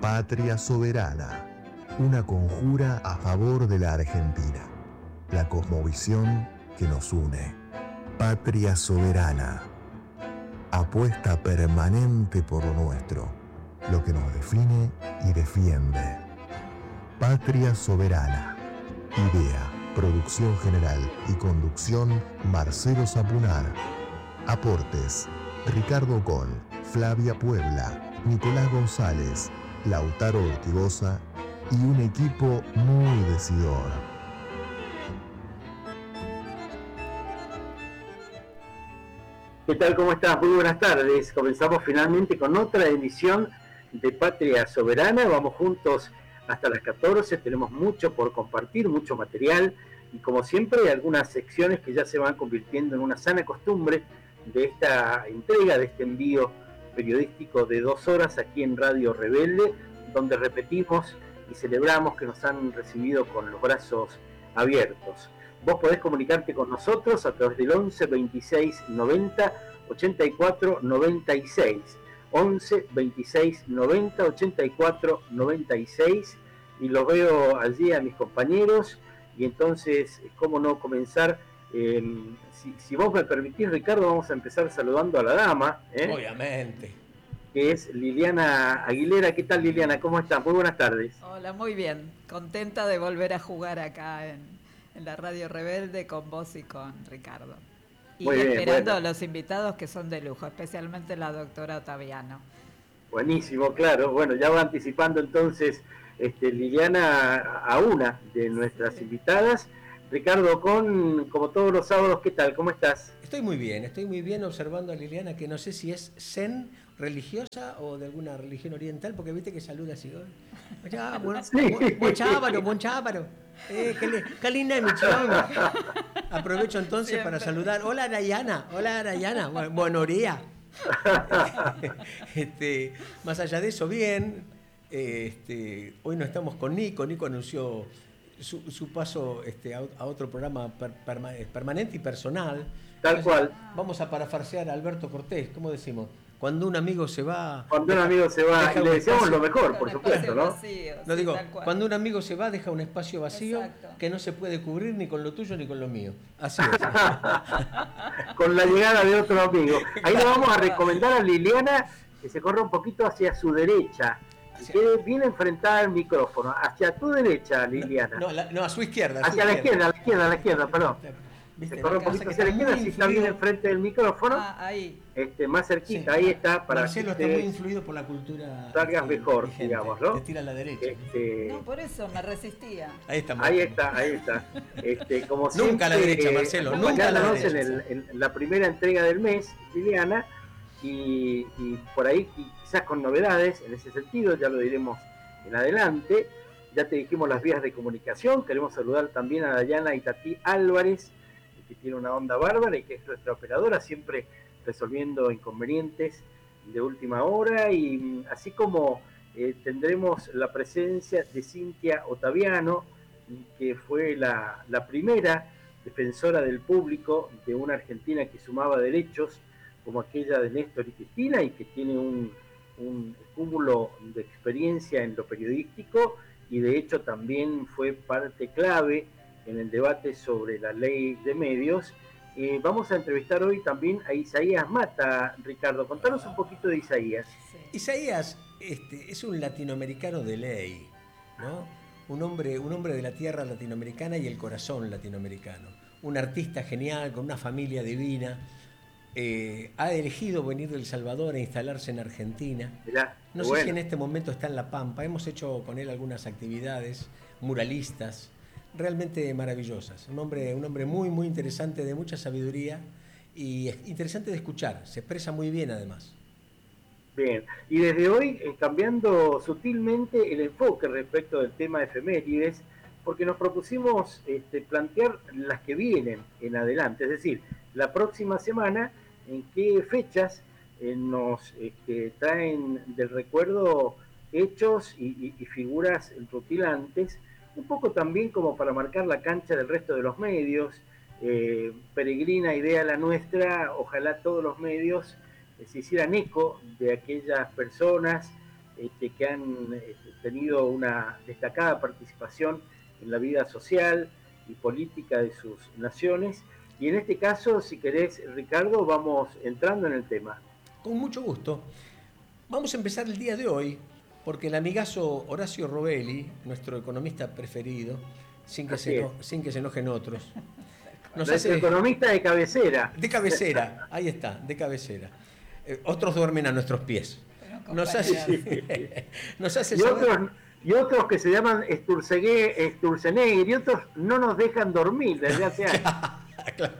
Patria Soberana, una conjura a favor de la Argentina, la cosmovisión que nos une. Patria Soberana, apuesta permanente por lo nuestro, lo que nos define y defiende. Patria Soberana, idea, producción general y conducción Marcelo Zapunar. Aportes: Ricardo Con, Flavia Puebla, Nicolás González, Lautaro Ortigosa y un equipo muy decidor. ¿Qué tal? ¿Cómo estás? Muy buenas tardes. Comenzamos finalmente con otra emisión de Patria Soberana. Vamos juntos hasta las 14. Tenemos mucho por compartir, mucho material y como siempre hay algunas secciones que ya se van convirtiendo en una sana costumbre de esta entrega, de este envío periodístico de 2 horas aquí en Radio Rebelde, donde repetimos y celebramos que nos han recibido con los brazos abiertos. Vos podés comunicarte con nosotros a través del 11 26 90 84 96. 11 26 90 84 96. Y los veo allí a mis compañeros. Y entonces, ¿cómo no comenzar? Si vos me permitís, Ricardo, vamos a empezar saludando a la dama. Obviamente. Que es Liliana Aguilera. ¿Qué tal, Liliana? ¿Cómo estás? Muy buenas tardes. Hola, muy bien. Contenta de volver a jugar acá en la Radio Rebelde con vos y con Ricardo. Y muy bien, esperando a los invitados que son de lujo, especialmente la doctora Ottaviano. Buenísimo, claro. Bueno, ya va anticipando entonces Liliana a una de nuestras invitadas. Ricardo Con, como todos los sábados, ¿qué tal? ¿Cómo estás? Estoy muy bien observando a Liliana, que no sé si es zen religiosa o de alguna religión oriental, porque viste que saluda así. Buen chábaro. Qué linda es mi chava. Aprovecho entonces siempre para saludar. Hola Arayana. Buenos días. Más allá de eso, bien. Hoy no estamos con Nico. Nico anunció su paso a otro programa permanente y personal. Tal cual. Vamos a parafarsear a Alberto Cortés, ¿cómo decimos? Cuando un amigo se va... Cuando un amigo se va, y le deseamos lo mejor, por supuesto, ¿no? Vacío, no, digo, cuando un amigo se va, deja un espacio vacío. Exacto. Que no se puede cubrir ni con lo tuyo ni con lo mío. Así es. Con la llegada de otro amigo. Ahí le vamos a recomendar a Liliana que se corra un poquito hacia su derecha. Que viene enfrentada al micrófono. Hacia tu derecha, Liliana. No, a su izquierda. Hacia la izquierda, perdón. Se corre un poquito hacia la izquierda, si está bien enfrente del micrófono. Ahí. Más cerquita, sí. Ahí está. Para Marcelo está muy influido por la cultura. Salgas mejor, vigente, digamos, ¿no? Te tira a la derecha. No, por eso me resistía. Ahí está. Ahí está. Como nunca siempre, a la derecha, Marcelo. Nunca a la derecha. En la primera entrega del mes, Liliana, y por ahí quizás con novedades en ese sentido, ya lo diremos en adelante. Ya te dijimos las vías de comunicación. Queremos saludar también a Dayana Itatí Álvarez, que tiene una onda bárbara y que es nuestra operadora, siempre resolviendo inconvenientes de última hora. Y así como tendremos la presencia de Cintia Ottaviano, que fue la primera defensora del público de una Argentina que sumaba derechos como aquella de Néstor y Cristina, y que tiene un cúmulo de experiencia en lo periodístico, y de hecho también fue parte clave en el debate sobre la ley de medios. Vamos a entrevistar hoy también a Isaías Mata. Ricardo, contanos un poquito de Isaías. Sí. Isaías es un latinoamericano de ley, ¿no? Un hombre de la tierra latinoamericana y el corazón latinoamericano. Un artista genial, con una familia divina. Ha elegido venir de El Salvador e instalarse en Argentina. Mirá, no sé si en este momento está en La Pampa. Hemos hecho con él algunas actividades muralistas realmente maravillosas. Un hombre muy, muy interesante, de mucha sabiduría y interesante de escuchar. Se expresa muy bien, además. Bien, y desde hoy cambiando sutilmente el enfoque respecto del tema efemérides, porque nos propusimos plantear las que vienen en adelante, es decir, la próxima semana, en qué fechas nos traen del recuerdo hechos y figuras rutilantes, un poco también como para marcar la cancha del resto de los medios. Peregrina idea la nuestra, ojalá todos los medios se hicieran eco de aquellas personas que han tenido una destacada participación en la vida social y política de sus naciones. Y en este caso, si querés, Ricardo, vamos entrando en el tema. Con mucho gusto. Vamos a empezar el día de hoy, porque el amigazo Horacio Robelli, nuestro economista preferido, sin que se enojen otros, nuestro economista de cabecera. De cabecera, ahí está, de cabecera. Otros duermen a nuestros pies. Nos hace y otros que se llaman Sturzenegger y otros no nos dejan dormir desde hace años. Claro.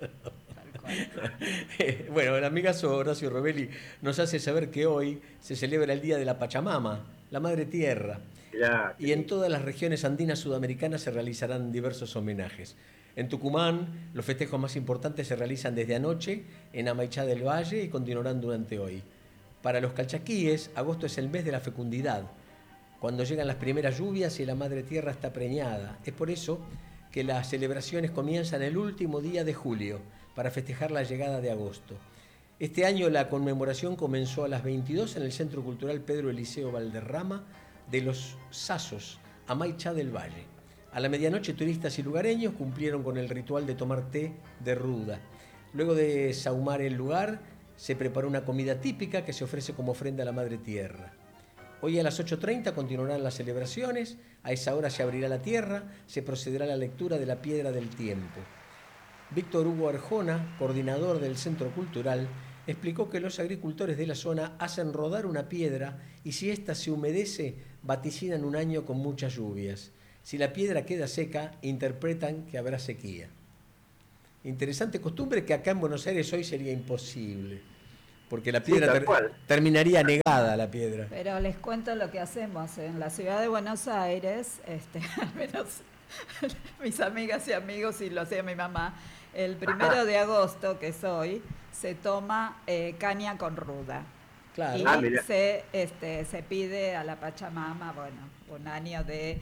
Bueno, el amigazo Horacio Robelli nos hace saber que hoy se celebra el Día de la Pachamama, la Madre Tierra. Ya, y en todas las regiones andinas sudamericanas se realizarán diversos homenajes. En Tucumán, los festejos más importantes se realizan desde anoche en Amaichá del Valle y continuarán durante hoy. Para los calchaquíes, agosto es el mes de la fecundidad, cuando llegan las primeras lluvias y la Madre Tierra está preñada. Es por eso que las celebraciones comienzan el último día de julio, para festejar la llegada de agosto. Este año la conmemoración comenzó a las 22 en el Centro Cultural Pedro Eliseo Valderrama de los Sazos, Amaichá del Valle. A la medianoche, turistas y lugareños cumplieron con el ritual de tomar té de ruda. Luego de sahumar el lugar, se preparó una comida típica que se ofrece como ofrenda a la Madre Tierra. Hoy a las 8:30 continuarán las celebraciones, a esa hora se abrirá la tierra, se procederá a la lectura de la Piedra del Tiempo. Víctor Hugo Arjona, coordinador del Centro Cultural, explicó que los agricultores de la zona hacen rodar una piedra y si ésta se humedece, vaticinan un año con muchas lluvias. Si la piedra queda seca, interpretan que habrá sequía. Interesante costumbre que acá en Buenos Aires hoy sería imposible, porque la piedra terminaría negada, la piedra. Pero les cuento lo que hacemos en la ciudad de Buenos Aires, al menos mis amigas y amigos, y lo hacía mi mamá, el 1 de agosto, que es hoy, se toma caña con ruda. Claro. Y se pide a la Pachamama, bueno, un año de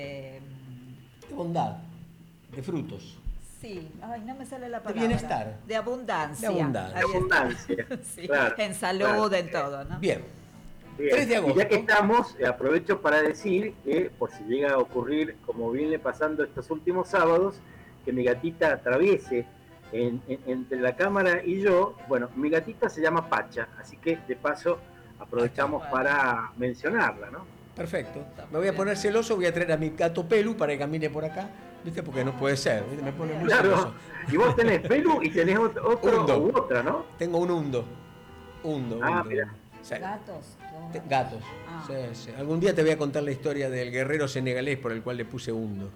bondad, de frutos. Sí, ay, no me sale la palabra. De bienestar. De abundancia. De abundancia. De abundancia. Sí, claro, en salud, en todo, ¿no? Bien. Bien. 3 de agosto. Y ya que estamos, aprovecho para decir que, por si llega a ocurrir, como viene pasando estos últimos sábados, que mi gatita atraviese entre la cámara y yo, bueno, mi gatita se llama Pacha, así que de paso aprovechamos para mencionarla, ¿no? Perfecto. Me voy a poner celoso, voy a traer a mi gato Pelu para que camine por acá, ¿viste? Porque no puede ser, ¿viste? Me pone muy celoso. Y vos tenés Pelu y tenés otro u otra, ¿no? Tengo un hundo. Mira. Sí. ¿Gatos? Gatos. Ah. Sí. Algún día te voy a contar la historia del guerrero senegalés por el cual le puse hundo.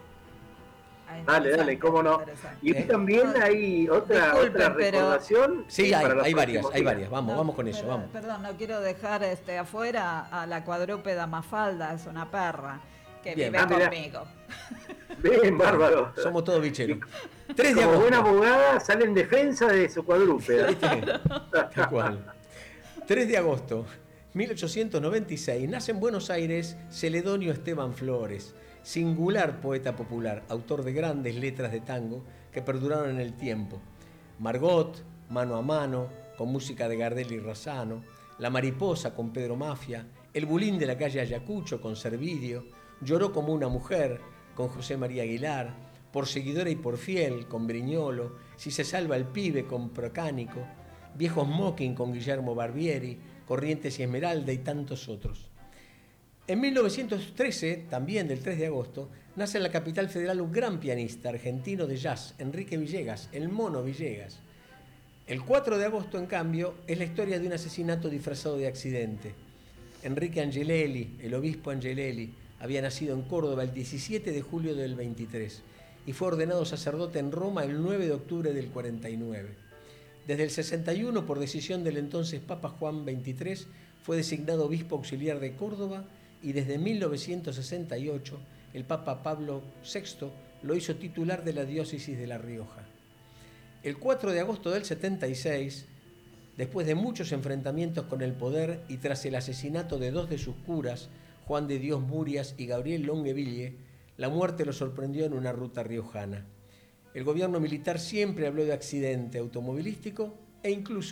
Dale, cómo no. Y también hay otra recordación. Sí, hay varias. Vamos con eso, vamos. Perdón, no quiero dejar afuera a la cuadrúpeda Mafalda, es una perra que vive conmigo. Bien, bárbaro. Somos todos bicheros. 3 de agosto. Como buena abogada sale en defensa de su cuadrúpeda. Tal cual. 3 de agosto, 1896, nace en Buenos Aires Celedonio Esteban Flores, singular poeta popular, autor de grandes letras de tango que perduraron en el tiempo. Margot, Mano a Mano, con música de Gardel y Razzano, La Mariposa con Pedro Mafia, El Bulín de la calle Ayacucho con Servidio, Lloró como una mujer con José María Aguilar, Por seguidora y por fiel con Briñolo, Si se salva el pibe con Procánico, Viejo Smoking con Guillermo Barbieri, Corrientes y Esmeralda y tantos otros. En 1913, también del 3 de agosto, nace en la capital federal un gran pianista argentino de jazz, Enrique Villegas, el Mono Villegas. El 4 de agosto, en cambio, es la historia de un asesinato disfrazado de accidente. Enrique Angelelli, el obispo Angelelli, había nacido en Córdoba el 17 de julio del 23 y fue ordenado sacerdote en Roma el 9 de octubre del 49. Desde el 61, por decisión del entonces Papa Juan XXIII, fue designado obispo auxiliar de Córdoba y desde 1968 el Papa Pablo VI lo hizo titular de la diócesis de La Rioja. El 4 de agosto del 76, después de muchos enfrentamientos con el poder y tras el asesinato de 2 de sus curas, Juan de Dios Murias y Gabriel Longueville, la muerte lo sorprendió en una ruta riojana. El gobierno militar siempre habló de accidente automovilístico e incluso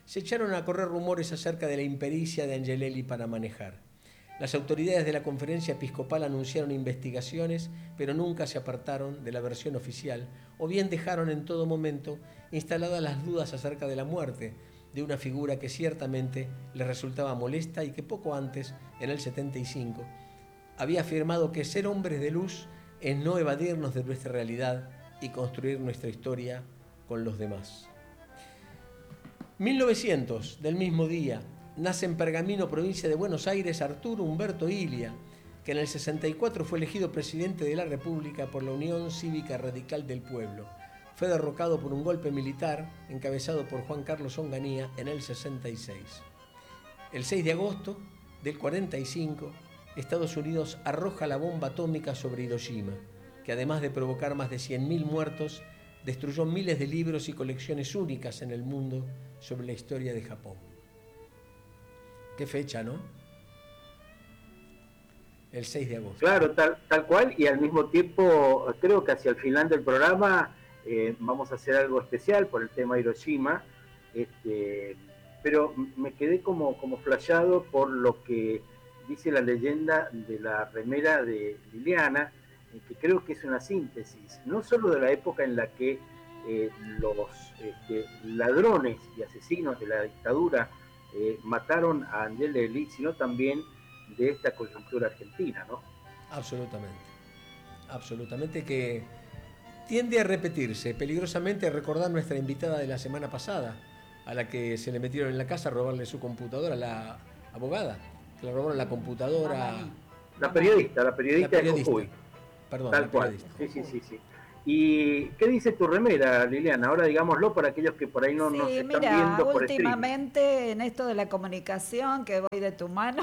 se echaron a correr rumores acerca de la impericia de Angelelli para manejar. Las autoridades de la conferencia episcopal anunciaron investigaciones, pero nunca se apartaron de la versión oficial, o bien dejaron en todo momento instaladas las dudas acerca de la muerte de una figura que ciertamente les resultaba molesta y que poco antes, en el 75, había afirmado que ser hombres de luz es no evadirnos de nuestra realidad y construir nuestra historia con los demás. 1900, del mismo día, nace en Pergamino, provincia de Buenos Aires, Arturo Humberto Ilia, que en el 64 fue elegido presidente de la República por la Unión Cívica Radical del Pueblo. Fue derrocado por un golpe militar encabezado por Juan Carlos Onganía en el 66. El 6 de agosto del 45, Estados Unidos arroja la bomba atómica sobre Hiroshima, que además de provocar más de 100.000 muertos, destruyó miles de libros y colecciones únicas en el mundo sobre la historia de Japón. Qué fecha, ¿no? El 6 de agosto. Claro, tal cual, y al mismo tiempo creo que hacia el final del programa vamos a hacer algo especial por el tema Hiroshima, pero me quedé como flasheado por lo que dice la leyenda de la remera de Liliana, que creo que es una síntesis, no solo de la época en la que los ladrones y asesinos de la dictadura mataron a Angelelli, sino también de esta coyuntura argentina, ¿no? Absolutamente, que tiende a repetirse, peligrosamente, a recordar nuestra invitada de la semana pasada, a la que se le metieron en la casa a robarle su computadora, la abogada, que le robaron la computadora. La periodista de Jujuy. Perdón, tal cual. Sí. ¿Y qué dice tu remera, Liliana? Ahora digámoslo para aquellos que por ahí no nos están viendo por últimamente en esto de la comunicación, que voy de tu mano,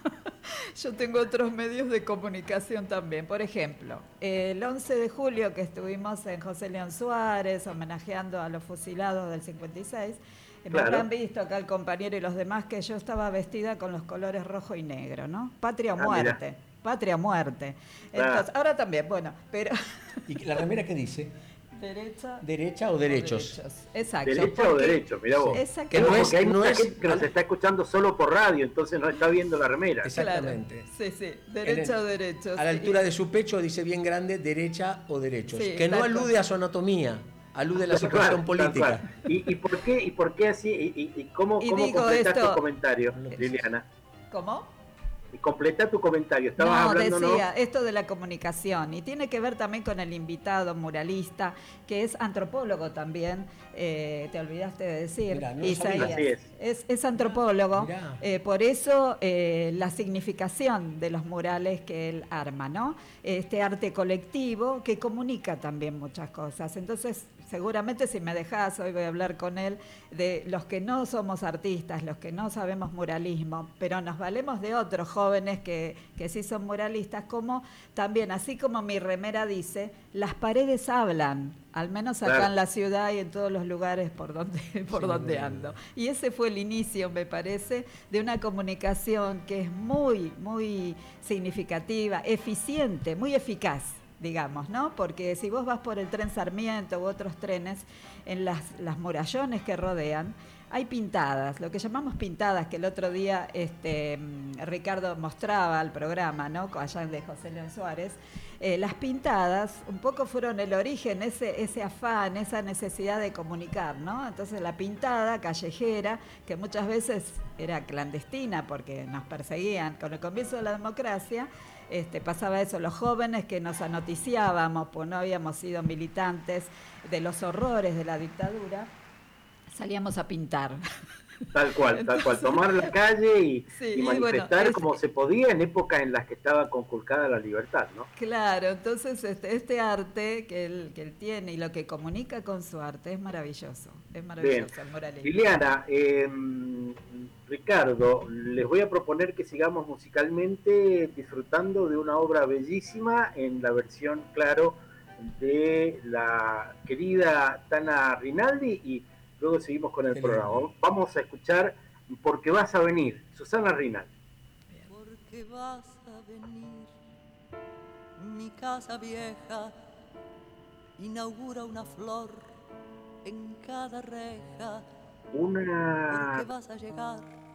yo tengo otros medios de comunicación también. Por ejemplo, el 11 de julio que estuvimos en José León Suárez, homenajeando a los fusilados del 56, me habrán visto acá el compañero y los demás que yo estaba vestida con los colores rojo y negro, ¿no? Patria o muerte. Mira. Patria o muerte. Entonces, ahora también, bueno, pero... ¿Y la remera qué dice? ¿Derecha o derechos? Exacto. Derecha o derechos, mirá vos. Que no es, hay mucha gente que nos está escuchando solo por radio, entonces no está viendo la remera. Exactamente. Claro. Sí, derecha o derechos. A la altura de su pecho dice bien grande, derecha o derechos. Sí, que no alude a su anatomía, alude a la situación política. ¿Y por qué así? ¿Y cómo completas tu comentario, Liliana? ¿Cómo? Y completa tu comentario. Estabas hablando, decía, esto de la comunicación, y tiene que ver también con el invitado muralista, que es antropólogo también, te olvidaste de decir. Mirá, no Isaías. Es antropólogo, por eso la significación de los murales que él arma, ¿no? Este arte colectivo que comunica también muchas cosas. Entonces, seguramente si me dejás, hoy voy a hablar con él de los que no somos artistas, los que no sabemos muralismo, pero nos valemos de otros jóvenes que sí son muralistas, como también, así como mi remera dice, las paredes hablan, al menos acá en la ciudad y en todos los lugares por donde ando. Y ese fue el inicio, me parece, de una comunicación que es muy, muy significativa, eficiente, muy eficaz, digamos, ¿no? Porque si vos vas por el tren Sarmiento u otros trenes, en las murallones que rodean, hay pintadas, lo que llamamos pintadas, que el otro día Ricardo mostraba al programa, ¿no? Allá de José León Suárez. Las pintadas un poco fueron el origen, ese afán, esa necesidad de comunicar, ¿no? Entonces la pintada callejera, que muchas veces era clandestina porque nos perseguían, con el comienzo de la democracia, pasaba eso, los jóvenes que nos anoticiábamos, pues no habíamos sido militantes de los horrores de la dictadura, salíamos a pintar. Tal cual, tomar la calle y manifestar como se podía en épocas en las que estaba conculcada la libertad, ¿no? Claro, entonces este arte que él tiene y lo que comunica con su arte es maravilloso el muralismo. Liliana, Ricardo, les voy a proponer que sigamos musicalmente disfrutando de una obra bellísima en la versión, claro, de la querida Tana Rinaldi, y luego seguimos con el programa. Vamos a escuchar Porque vas a venir, Susana Rinaldi. Porque vas a venir, mi casa vieja inaugura una flor en cada reja, Porque vas a llegar